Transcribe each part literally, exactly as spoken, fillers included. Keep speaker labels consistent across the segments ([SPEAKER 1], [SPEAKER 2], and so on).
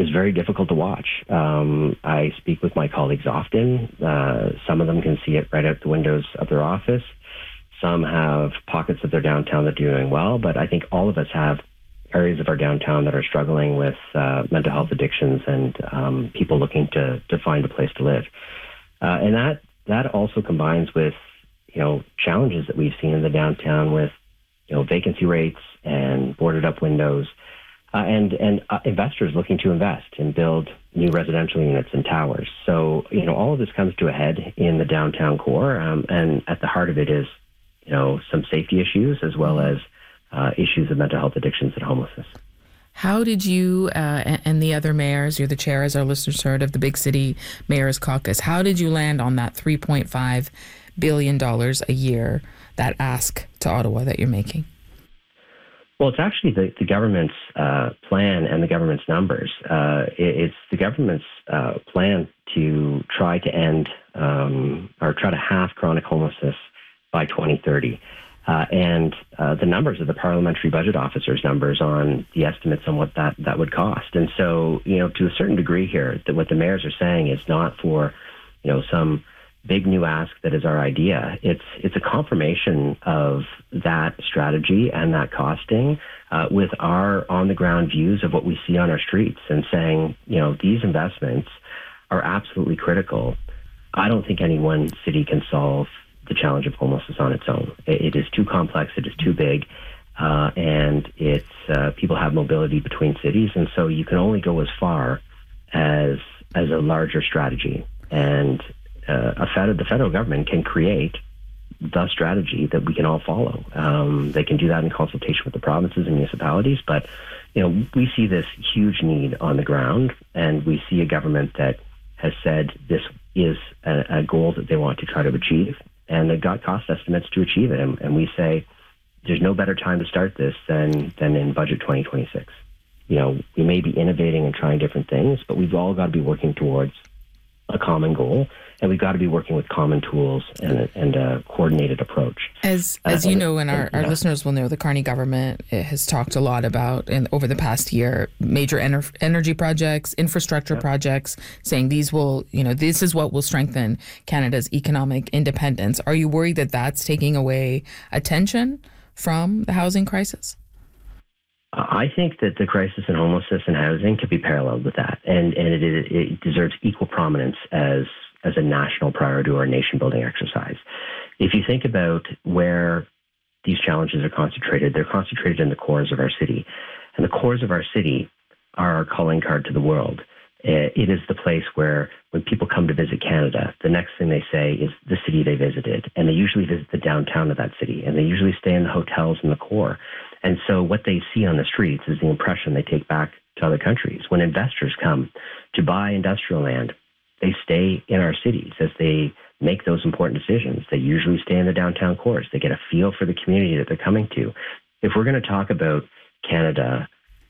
[SPEAKER 1] is very difficult to watch. Um, I speak with my colleagues often. Uh, some of them can see it right out the windows of their office. Some have pockets of their downtown that are doing well, but I think all of us have areas of our downtown that are struggling with uh, mental health addictions and um, people looking to to find a place to live. Uh, and that that also combines with, you know, challenges that we've seen in the downtown with, you know, vacancy rates and boarded up windows, uh, and and uh, investors looking to invest and build new residential units and towers. So, you know, all of this comes to a head in the downtown core, um, and at the heart of it is, you know, some safety issues as well as uh, issues of mental health addictions and homelessness.
[SPEAKER 2] How did you uh, and the other mayors, you're the chair, as our listeners heard, of the Big City Mayors Caucus, how did you land on that three point five billion dollars a year, that ask to Ottawa that you're making?
[SPEAKER 1] Well, it's actually the, the government's uh, plan and the government's numbers. Uh, it, it's the government's uh, plan to try to end um, or try to halve chronic homelessness by twenty thirty. Uh, and uh, the numbers of the parliamentary budget officer's numbers on the estimates on what that, that would cost. And so, you know, to a certain degree here, that what the mayors are saying is not for, you know, some big new ask that is our idea. It's it's a confirmation of that strategy and that costing uh, with our on-the-ground views of what we see on our streets and saying, you know, these investments are absolutely critical. I don't think any one city can solve the challenge of homelessness on its own. It, it is too complex, it is too big, uh, and it's uh, people have mobility between cities, and so you can only go as far as as a larger strategy. And uh, a fed- the federal government can create the strategy that we can all follow. Um, they can do that in consultation with the provinces and municipalities, but you know, we see this huge need on the ground, and we see a government that has said this is a, a goal that they want to try to achieve, and they've got cost estimates to achieve it. And, and we say there's no better time to start this than than in budget twenty twenty-six. You know, we may be innovating and trying different things, but we've all got to be working towards a common goal, and we've got to be working with common tools and a, and a coordinated approach.
[SPEAKER 2] As as
[SPEAKER 1] uh,
[SPEAKER 2] you know, and our,
[SPEAKER 1] and,
[SPEAKER 2] our
[SPEAKER 1] yeah.
[SPEAKER 2] listeners will know, the Carney government has talked a lot about, and over the past year, major ener- energy projects, infrastructure yeah. projects, saying these will, you know, this is what will strengthen Canada's economic independence. Are you worried that that's taking away attention from the housing crisis?
[SPEAKER 1] I think that the crisis in homelessness and housing could be paralleled with that, and and it, it, it deserves equal prominence as as a national priority or a nation-building exercise. If you think about where these challenges are concentrated, they're concentrated in the cores of our city, and the cores of our city are our calling card to the world. It is the place where when people come to visit Canada, the next thing they say is the city they visited, and they usually visit the downtown of that city, and they usually stay in the hotels in the core. And so what they see on the streets is the impression they take back to other countries. When investors come to buy industrial land, they stay in our cities as they make those important decisions. They usually stay in the downtown cores. They get a feel for the community that they're coming to. If we're going to talk about Canada,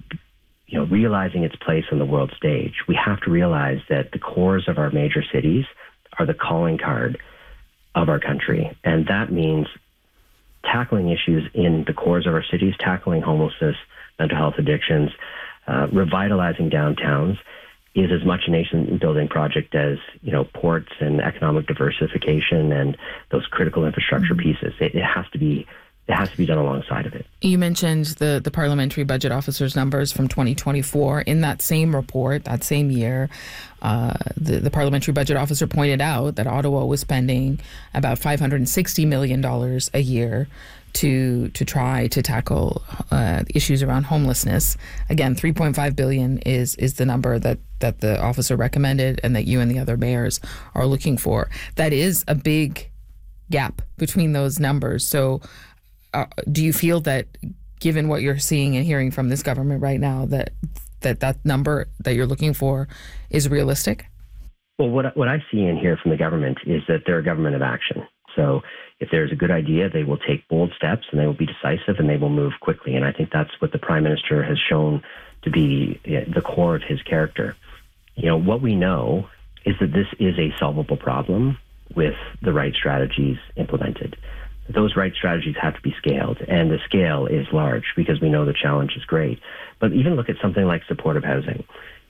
[SPEAKER 1] you know, realizing its place on the world stage, we have to realize that the cores of our major cities are the calling card of our country. And that means tackling issues in the cores of our cities, tackling homelessness, mental health addictions, uh, revitalizing downtowns is as much a nation-building project as, you know, ports and economic diversification and those critical infrastructure mm-hmm. pieces. It, it has to be It has to be done alongside of it.
[SPEAKER 2] You mentioned the, the Parliamentary Budget Officer's numbers from twenty twenty-four. In that same report, that same year, uh, the, the Parliamentary Budget Officer pointed out that Ottawa was spending about five hundred sixty million dollars a year to to try to tackle uh, issues around homelessness. Again, three point five billion dollars is is the number that, that the officer recommended and that you and the other mayors are looking for. That is a big gap between those numbers. So Uh, do you feel that, given what you're seeing and hearing from this government right now, that that, that number that you're looking for is realistic?
[SPEAKER 1] Well, what, what I see and hear from the government is that they're a government of action. So if there's a good idea, they will take bold steps and they will be decisive and they will move quickly. And I think that's what the Prime Minister has shown to be the core of his character. You know, what we know is that this is a solvable problem with the right strategies implemented. Those right strategies have to be scaled, and the scale is large because we know the challenge is great. But even look at something like supportive housing.